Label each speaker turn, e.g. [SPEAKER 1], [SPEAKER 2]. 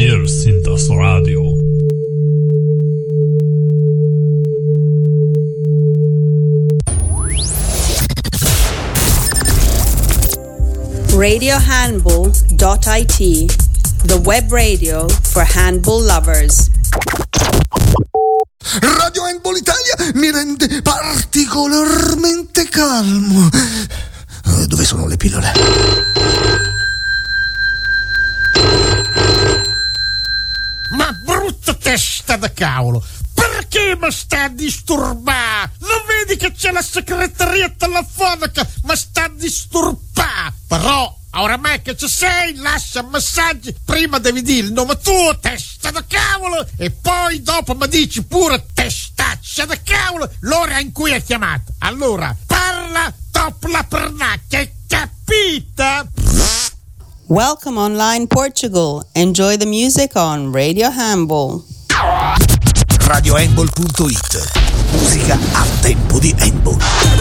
[SPEAKER 1] Hier sind das Radio.
[SPEAKER 2] RadioHandball.it, the web radio for handball lovers.
[SPEAKER 3] Radio Handball Italia mi rende particolarmente calmo. Dove sono le pillole?
[SPEAKER 4] Ma brutta testa da cavolo! Perché mi sta a disturbare? Non vedi che c'è la segreteria telefonica? Ma sta a disturbare! Però, oramai che ci sei, lascia messaggi. Prima devi dire il nome tuo, testa da cavolo, e poi dopo mi dici pure testaccia da cavolo l'ora in cui hai chiamato. Allora, parla dopo la pernacchia, capita?
[SPEAKER 2] Welcome online Portugal. Enjoy the music on Radio Handball.
[SPEAKER 3] RadioHandball.it. Musica a tempo di handball.